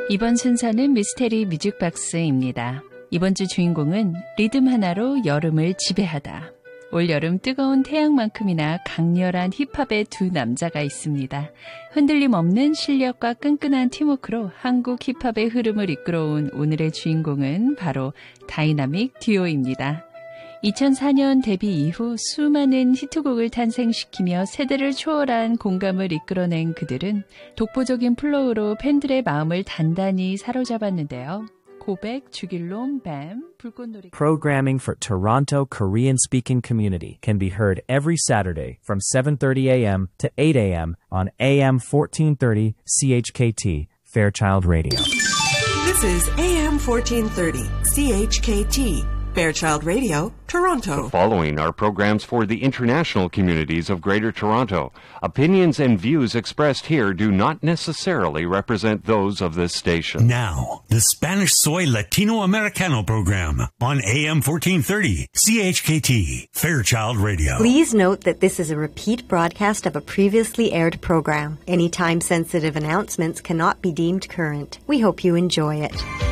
이번 순서는 미스테리 뮤직박스입니다. 이번 주 주인공은 리듬 하나로 여름을 지배하다. 올여름 뜨거운 태양만큼이나 강렬한 힙합의 두 남자가 있습니다. 흔들림 없는 실력과 끈끈한 팀워크로 한국 힙합의 흐름을 이끌어온 오늘의 주인공은 바로 다이나믹 듀오입니다. 2004년 데뷔 이후 수많은 히트곡을 탄생시키며 세대를 초월한 공감을 이끌어낸 그들은 독보적인 플로우로 팬들의 마음을 단단히 사로잡았는데요. 고백, 죽일놈, 뱀, 불꽃놀이. Programming for Toronto Korean-speaking community can be heard every Saturday from 7:30 a.m. to 8 a.m. on AM 1430 CHKT, Fairchild Radio. This is AM 1430 CHKT, Fairchild Radio, Toronto. The following are programs for the international communities of Greater Toronto. Opinions and views expressed here do not necessarily represent those of this station. Now, the Spanish Soy Latino Americano program on AM 1430 CHKT, Fairchild Radio. Please note that this is a repeat broadcast of a previously aired program. Any time-sensitive announcements cannot be deemed current. We hope you enjoy it.